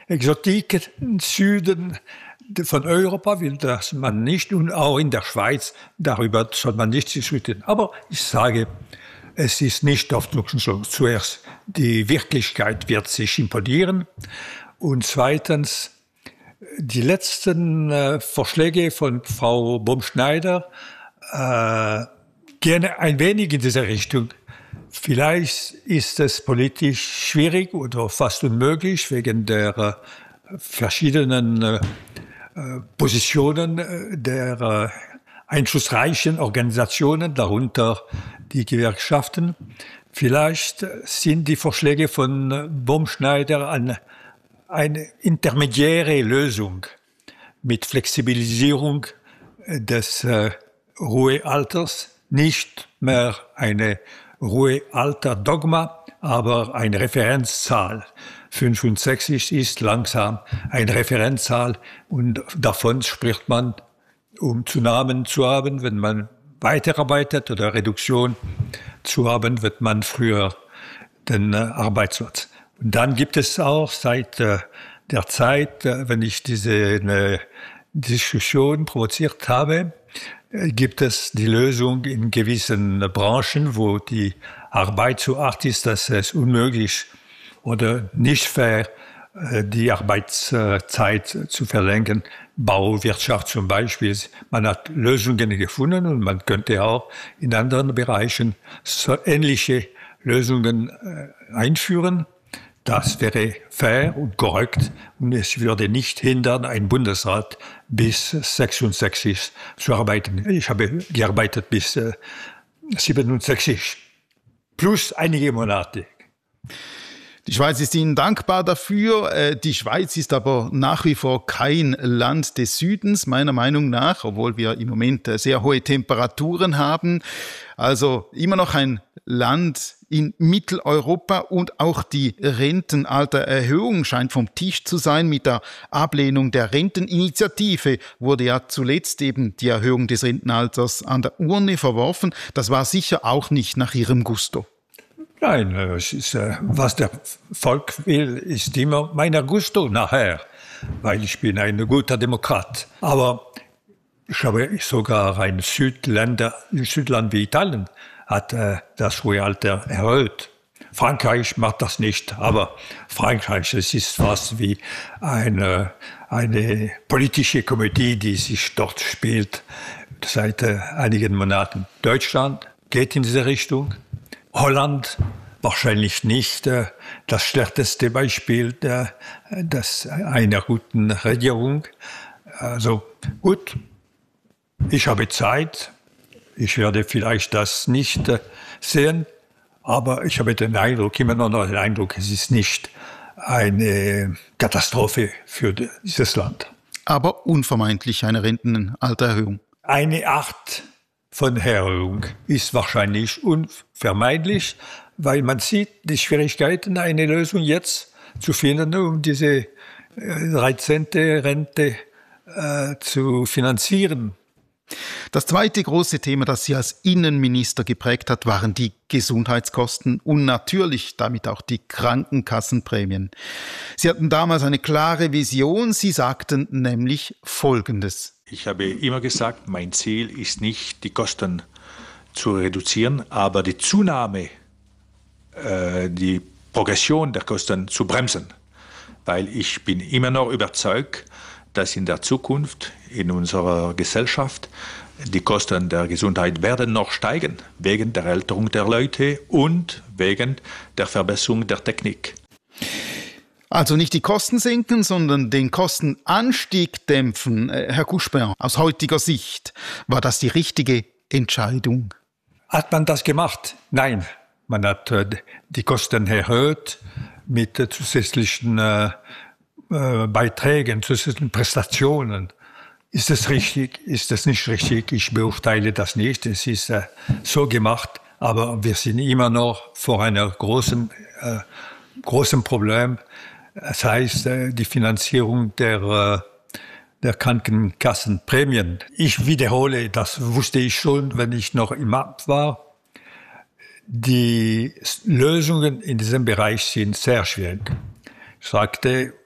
Exotik im Süden von Europa will das man nicht und auch in der Schweiz, darüber soll man nicht diskutieren. Aber ich sage, es ist nicht hoffnungslos. Zuerst, die Wirklichkeit wird sich imponieren und zweitens, die letzten Vorschläge von Frau Baumschneider gehen ein wenig in diese Richtung. Vielleicht ist es politisch schwierig oder fast unmöglich wegen der verschiedenen Positionen der einflussreichen Organisationen, darunter die Gewerkschaften. Vielleicht sind die Vorschläge von Baumschneider eine intermediäre Lösung mit Flexibilisierung des Ruhealters, nicht mehr eine Ruhealter-Dogma, aber eine Referenzzahl. 65 ist langsam eine Referenzzahl und davon spricht man, um Zunahmen zu haben, wenn man weiterarbeitet oder Reduktion zu haben, wird man früher den Arbeitsplatz. Und dann gibt es auch seit der Zeit, wenn ich diese Diskussion provoziert habe, gibt es die Lösung in gewissen Branchen, wo die Arbeit so hart ist, dass es unmöglich oder nicht fair, die Arbeitszeit zu verlängern. Bauwirtschaft zum Beispiel. Man hat Lösungen gefunden und man könnte auch in anderen Bereichen so ähnliche Lösungen einführen. Das wäre fair und korrekt und es würde nicht hindern, ein Bundesrat bis 66 zu arbeiten. Ich habe gearbeitet bis 67 plus einige Monate. Die Schweiz ist Ihnen dankbar dafür. Die Schweiz ist aber nach wie vor kein Land des Südens, meiner Meinung nach, obwohl wir im Moment sehr hohe Temperaturen haben. Also immer noch ein Land in Mitteleuropa und auch die Rentenaltererhöhung scheint vom Tisch zu sein. Mit der Ablehnung der Renteninitiative wurde ja zuletzt eben die Erhöhung des Rentenalters an der Urne verworfen. Das war sicher auch nicht nach Ihrem Gusto. Nein, es ist, was der Volk will, ist immer mein Gusto nachher, weil ich bin ein guter Demokrat. Aber ich habe sogar ein Südland wie Italien hat das Ruhealter erhöht. Frankreich macht das nicht, aber Frankreich, es ist fast wie eine politische Komödie, die sich dort spielt seit einigen Monaten. Deutschland geht in diese Richtung. Holland wahrscheinlich nicht das schlechteste Beispiel einer guten Regierung. Also gut, ich habe Zeit. Ich werde vielleicht das nicht sehen, aber ich habe immer noch den Eindruck, es ist nicht eine Katastrophe für dieses Land. Aber unvermeidlich eine Rentenaltererhöhung. Eine Art von Erhöhung ist wahrscheinlich unvermeidlich, weil man sieht die Schwierigkeiten, eine Lösung jetzt zu finden, um diese 13. Rente zu finanzieren. Das zweite große Thema, das Sie als Innenminister geprägt hat, waren die Gesundheitskosten und natürlich damit auch die Krankenkassenprämien. Sie hatten damals eine klare Vision. Sie sagten nämlich Folgendes. Ich habe immer gesagt, mein Ziel ist nicht, die Kosten zu reduzieren, aber die Zunahme, die Progression der Kosten zu bremsen. Weil ich bin immer noch überzeugt, dass in der Zukunft in unserer Gesellschaft die Kosten der Gesundheit werden noch steigen, wegen der Älterung der Leute und wegen der Verbesserung der Technik. Also nicht die Kosten senken, sondern den Kostenanstieg dämpfen. Herr Couchepin, aus heutiger Sicht, war das die richtige Entscheidung? Hat man das gemacht? Nein. Man hat die Kosten erhöht mit zusätzlichen Beiträgen, zusätzlichen Prestationen. Ist es richtig? Ist es nicht richtig? Ich beurteile das nicht. Es ist so gemacht, aber wir sind immer noch vor einem großen Problem. Das heißt, die Finanzierung der Krankenkassenprämien. Ich wiederhole, das wusste ich schon, wenn ich noch im Amt war. Die Lösungen in diesem Bereich sind sehr schwierig. Ich sagte,